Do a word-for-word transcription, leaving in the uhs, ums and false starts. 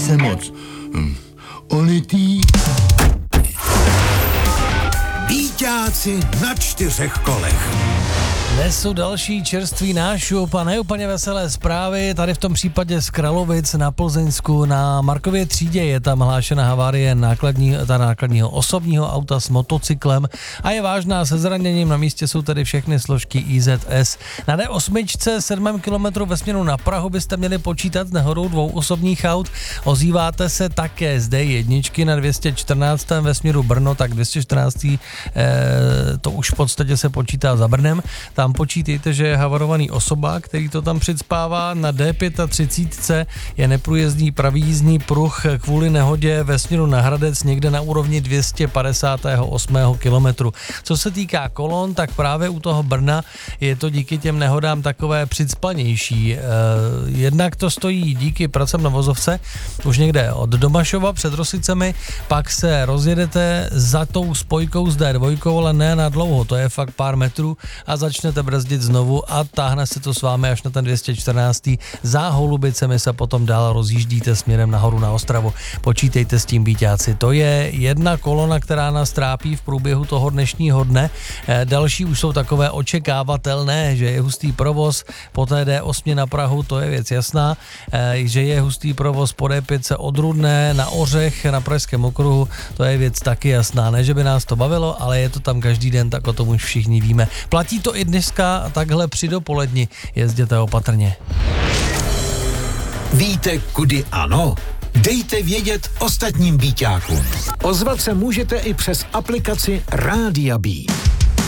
se moc hm, olitý. Víťáci na čtyřech kolech. Dnes jsou další čerstvý nášup a neúplně veselé zprávy. Tady v tom případě z Kralovic na Plzeňsku na Markově třídě je tam hlášena havárie nákladní, ta nákladního osobního auta s motocyklem a je vážná se zraněním. Na místě jsou tedy všechny složky I Z S. Na D osm sedm kilometrů ve směru na Prahu byste měli počítat s nehodou dvou osobních aut. Ozýváte se také z D jedna na dvě stě čtrnáct ve směru Brno, tak dvě stě čtrnáct eh, to už v podstatě se počítá za Brnem. Tam počítejte, že je havarovaný osoba, který to tam přicpává. Na D třicet pět je neprůjezdný pravý jízdní pruh kvůli nehodě ve směru na Hradec někde na úrovni dvě stě padesát osm kilometrů. Co se týká kolon, tak právě u toho Brna je to díky těm nehodám takové přicpanější. E, jednak to stojí díky pracem na vozovce, už někde od Domašova před Rosicemi, pak se rozjedete za tou spojkou s D dva, ale ne na dlouho, to je fakt pár metrů a začnete brzdit znovu a táhne se to s vámi až na ten dvě stě čtrnáct. Za Holubicemi se potom dál rozjíždíte směrem nahoru na Ostravu. Počítejte s tím, víťáci. To je jedna kolona, která nás trápí v průběhu toho dnešního dne. E, další už jsou takové očekávatelné, že je hustý provoz po té D osm na Prahu, to je věc jasná, e, že je hustý provoz po D pět od Rudné na Ořech na Pražském okruhu, to je věc taky jasná. Ne, že by nás to bavilo, ale je to tam každý den, tak o tom už všichni víme. Platí to i dneska takhle při dopoledni. Jezděte opatrně. Víte, kudy ano? Dejte vědět ostatním víťákům. Ozvat se můžete i přes aplikaci Rádia B.